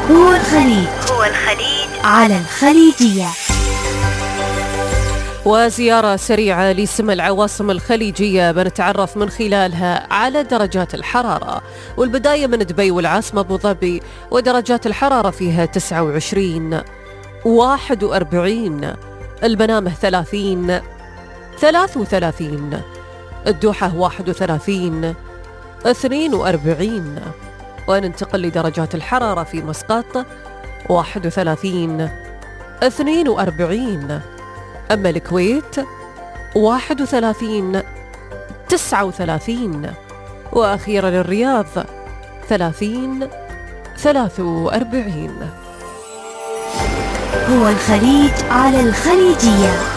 هو الخليج على الخليجية. وزيارة سريعة لسم العواصم الخليجية بنتعرف من خلالها على درجات الحرارة، والبداية من دبي والعاصمة أبو ظبي، ودرجات الحرارة فيها 29 41، المنامة 30 33، الدوحة 31 42. وننتقل لدرجات الحرارة في مسقط 31 42، أما الكويت 31 39، وأخيرا الرياض 30 43. هو الخليج على الخليجية.